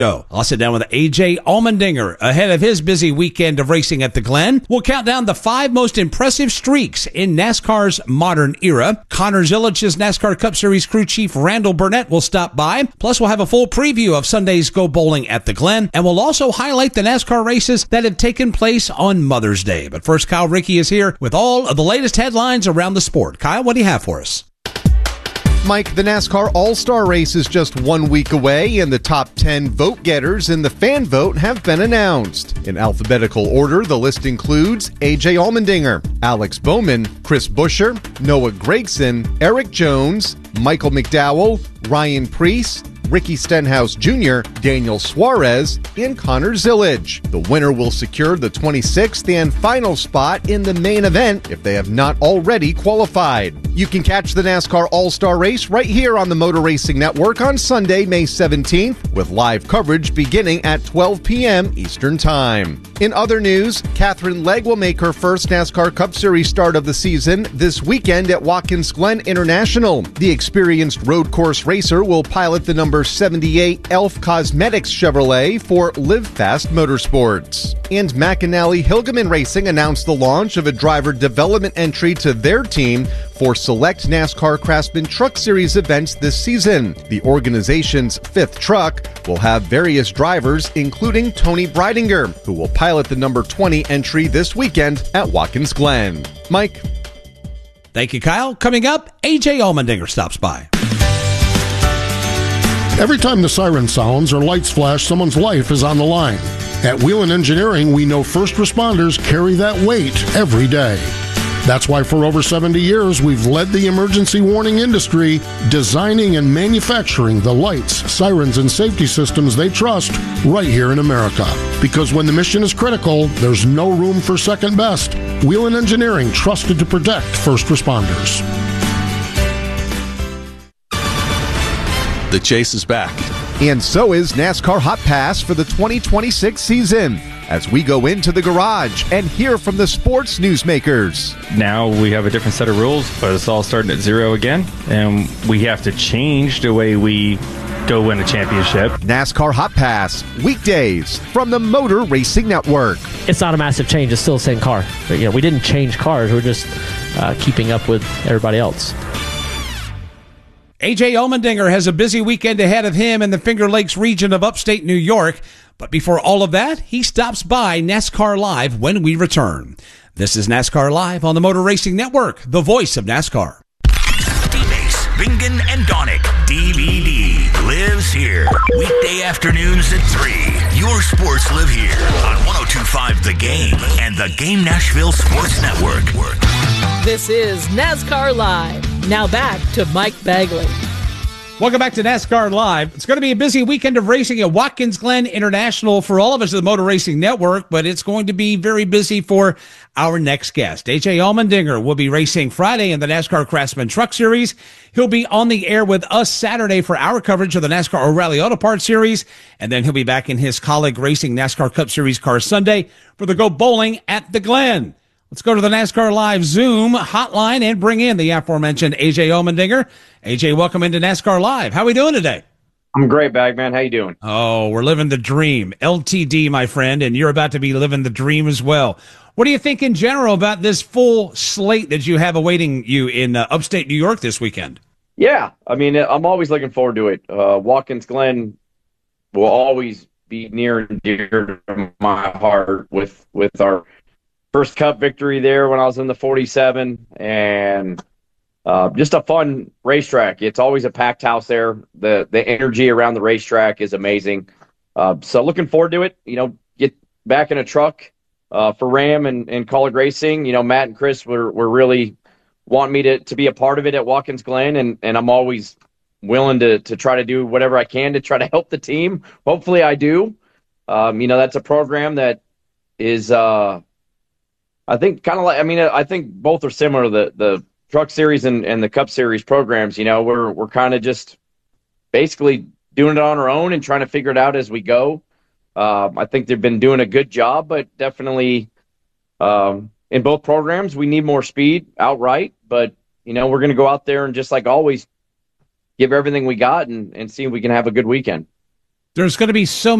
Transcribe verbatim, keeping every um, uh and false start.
Show. I'll sit down with A J Allmendinger ahead of his busy weekend of racing at the Glen. We'll count down the five most impressive streaks in NASCAR's modern era. Connor Zilich's NASCAR Cup Series crew chief Randall Burnett will stop by. Plus, we'll have a full preview of Sunday's Go Bowling at the Glen. And we'll also highlight the NASCAR races that have taken place on Mother's Day. But first, Kyle Rickey is here with all of the latest headlines around the sport. Kyle, what do you have for us? Mike, the NASCAR All-Star Race is just one week away, and the top ten vote-getters in the fan vote have been announced. In alphabetical order, the list includes A J Allmendinger, Alex Bowman, Chris Buescher, Noah Gragson, Eric Jones, Michael McDowell, Ryan Preece, Ricky Stenhouse Junior, Daniel Suarez, and Connor Zilich. The winner will secure the twenty-sixth and final spot in the main event if they have not already qualified. You can catch the NASCAR All-Star Race right here on the Motor Racing Network on Sunday, May seventeenth, with live coverage beginning at twelve p.m. Eastern Time. In other news, Catherine Legg will make her first NASCAR Cup Series start of the season this weekend at Watkins Glen International. The experienced road course racer will pilot the number seventy-eight Elf Cosmetics Chevrolet for Live Fast Motorsports. And McAnally Hilgeman Racing announced the launch of a driver development entry to their team for select NASCAR Craftsman Truck Series events this season. The organization's fifth truck will have various drivers, including Tony Breidinger, who will pilot the number twenty entry this weekend at Watkins Glen. Mike. Thank you, Kyle. Coming up, A J Allmendinger stops by. Every time the siren sounds or lights flash, someone's life is on the line. At Whelen Engineering, we know first responders carry that weight every day. That's why for over seventy years, we've led the emergency warning industry, designing and manufacturing the lights, sirens, and safety systems they trust right here in America. Because when the mission is critical, there's no room for second best. Whelen Engineering, trusted to protect first responders. The chase is back. And so is NASCAR Hot Pass for the twenty twenty-six season, as we go into the garage and hear from the sports newsmakers. Now we have a different set of rules, but it's all starting at zero again, and we have to change the way we go win a championship. NASCAR Hot Pass, weekdays from the Motor Racing Network. It's not a massive change. It's still the same car. But, you know, we didn't change cars. We're just uh, keeping up with everybody else. A J Allmendinger has a busy weekend ahead of him in the Finger Lakes region of upstate New York. But before all of that, he stops by NASCAR Live when we return. This is NASCAR Live on the Motor Racing Network, the voice of NASCAR. D-Base, Bingen, and Donick, D V D, lives here. Weekday afternoons at three. Your sports live here on one oh two point five The Game and the Game Nashville Sports Network. This is NASCAR Live. Now back to Mike Bagley. Welcome back to NASCAR Live. It's going to be a busy weekend of racing at Watkins Glen International for all of us at the Motor Racing Network, but it's going to be very busy for our next guest. A J Allmendinger will be racing Friday in the NASCAR Craftsman Truck Series. He'll be on the air with us Saturday for our coverage of the NASCAR O'Reilly Auto Parts Series, and then he'll be back in his colleague racing NASCAR Cup Series car Sunday for the Go Bowling at the Glen. Let's go to the NASCAR Live Zoom hotline and bring in the aforementioned A J Allmendinger. A J, welcome into NASCAR Live. How are we doing today? I'm great, Bagman. How you doing? Oh, we're living the dream. L T D, my friend, and you're about to be living the dream as well. What do you think in general about this full slate that you have awaiting you in uh, upstate New York this weekend? Yeah, I mean, I'm always looking forward to it. Uh, Watkins Glen will always be near and dear to my heart with, with our first Cup victory there when I was in the forty-seven, and uh, just a fun racetrack. It's always a packed house there. The the energy around the racetrack is amazing. Uh, so looking forward to it. You know, get back in a truck uh, for Ram and, and College Racing. You know, Matt and Chris were, were really wanting me to, to be a part of it at Watkins Glen, and, and I'm always willing to to try to do whatever I can to try to help the team. Hopefully I do. Um, you know, that's a program that is uh, – I think kind of like, I mean, I think both are similar, the, the Truck Series and, and the Cup Series programs. You know, we're, we're kind of just basically doing it on our own and trying to figure it out as we go. Uh, I think they've been doing a good job, but definitely um, in both programs, we need more speed outright. But, you know, we're going to go out there and just like always give everything we got and, and see if we can have a good weekend. There's going to be so